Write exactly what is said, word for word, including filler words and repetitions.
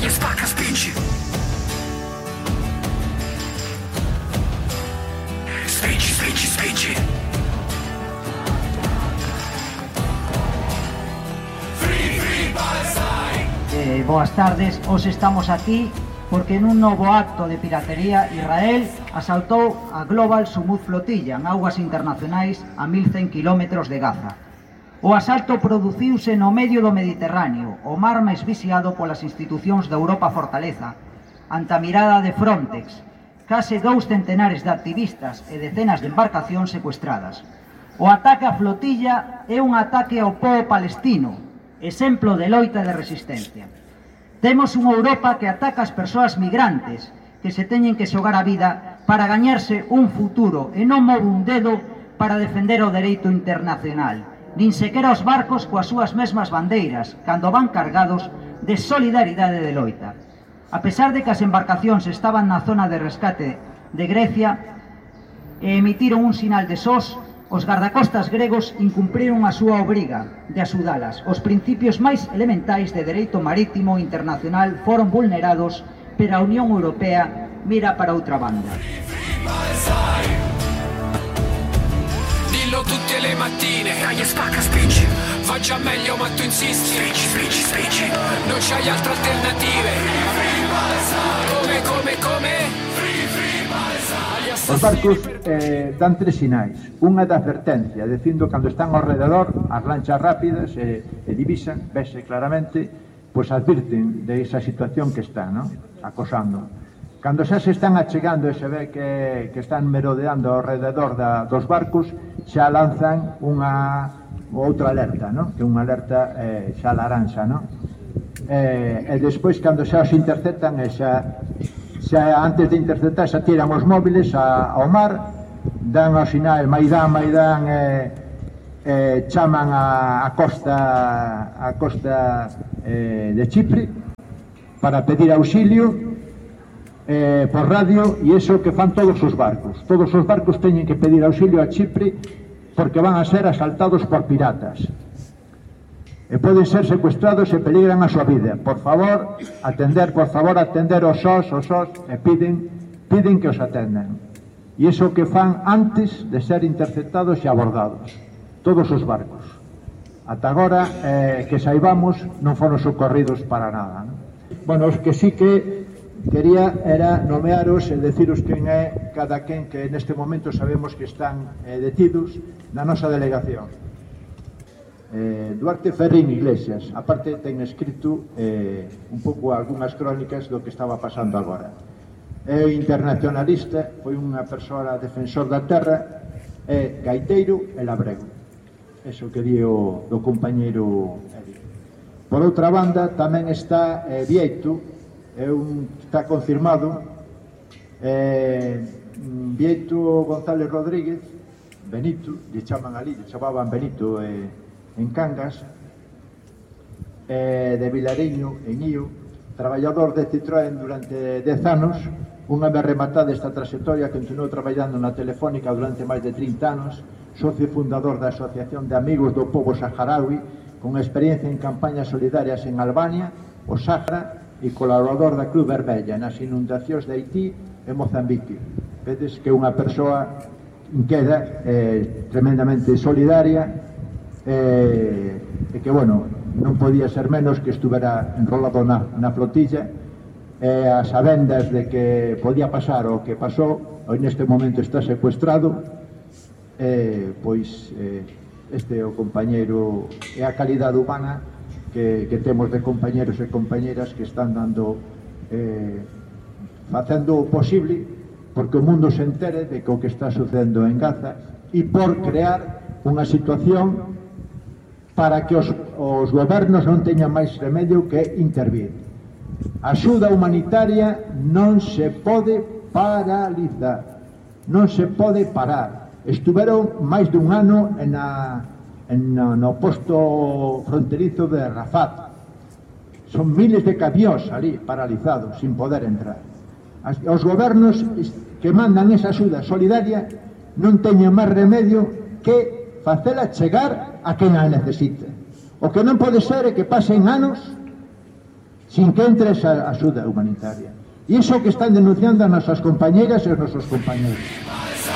Dai, spacca, spingi. Spingi, spingi, spingi. Free, free Palestine. Eh, boas tardes, hoxe estamos aquí porque nun novo acto de piratería Israel asaltou a Global Sumud Flotilla en augas internacionais a mil cen kilómetros de Gaza. O asalto produciuse no medio do Mediterráneo, o mar máis vixiado polas institucións da Europa Fortaleza, ante a mirada de Frontex, case dous centenares de activistas e decenas de embarcacións secuestradas. O ataque á flotilla é un ataque ao pobo palestino, exemplo de loita de resistencia. Temos unha Europa que ataca as persoas migrantes que se teñen que xogar a vida para gañarse un futuro e non move un dedo para defender o dereito internacional, nin sequera os barcos coas súas mesmas bandeiras cando van cargados de solidaridade de loita. A pesar de que as embarcacións estaban na zona de rescate de Grecia e emitiron un sinal de S O S, os gardacostas gregos incumpriron a súa obriga de axudalas. Os principios máis elementais de dereito marítimo internacional foron vulnerados, pero a Unión Europea mira para outra banda. Dillo tutte le mattine, dai, spacca, spingi. Fa già meglio ma tu insisti. Spingi, spingi, spingi. Non c'hai altre alternative. Come, come, come? Os barcos eh, dan tres sinais. Unha da advertencia, dicindo cando están ao rededor, as lanchas rápidas e, e divisan, vese claramente, pois advirten de esa situación que está, ¿no? Acosando. Cando xa se están achegando e se ve que, que están merodeando ao rededor da, dos barcos, xa lanzan unha outra alerta, ¿no? Que é unha alerta eh, xa laranxa, ¿no? Eh, e despois, cando xa os interceptan, e xa xa antes de interceptar xa tiran os móviles a, ao mar, dan ao sinal Maidán, Maidán e, e chaman a, a costa a costa eh, de Chipre para pedir auxilio eh, por radio, e iso que fan todos os barcos todos os barcos teñen que pedir auxilio a Chipre porque van a ser asaltados por piratas e poden ser secuestrados e peligran a súa vida. Por favor, atender, por favor, atender os S O S, os S O S, e piden, piden que os atendan. E iso que fan antes de ser interceptados e abordados. Todos os barcos. Ata agora, eh, que saibamos, non foron socorridos para nada, ¿no? Bueno, os que sí que quería era nomearos e deciros quen é cada quen que neste momento sabemos que están eh, detidos na nosa delegación. Eh, Duarte Ferrín Iglesias, aparte ten escrito eh, un pouco algunhas crónicas do que estaba pasando agora. É internacionalista, foi unha persoa defensor da terra, é gaiteiro e labrego. Eso que di o do compañeiro Eri. Por outra banda, tamén está eh, Vieito, é un, está confirmado, eh, Vieito González Rodríguez, Benito, lle chaman ali, lle chamaban Benito e eh, en Cangas, eh, de Vilariño, en Ío, traballador de Citroën durante dez anos, unha vez rematada esta trayectoria, continuou traballando na Telefónica durante máis de trinta anos, socio fundador da Asociación de Amigos do Pobo Saharaui, con experiencia en campañas solidarias en Albania, o Sahara, e colaborador da Cruz Vermella nas inundacións de Haití e Mozambique. Vedes que unha persoa queda eh, tremendamente solidaria, e eh, que, bueno, non podía ser menos que estuvera enrolado na, na flotilla e eh, a sabendas de que podía pasar o que pasou, hoy neste momento está secuestrado, eh, pois eh, este é o compañeiro e a calidade humana que, que temos de compañeros e compañeras que están dando eh, facendo o posible porque o mundo se entere de que o que está sucedendo en Gaza e por crear unha situación para que os, os gobernos non teñan máis remedio que intervir. A axuda humanitaria non se pode paralizar, non se pode parar. Estuveron máis dun ano en a, en a, no posto fronterizo de Rafat. Son miles de camións ali paralizados, sin poder entrar. As, os gobernos que mandan esa axuda solidaria non teñen máis remedio que facela chegar a quen a necesite. O que non pode ser é que pasen anos sin que entre esa axuda humanitaria. E iso que están denunciando as nosas compañeras e os nosos compañeros.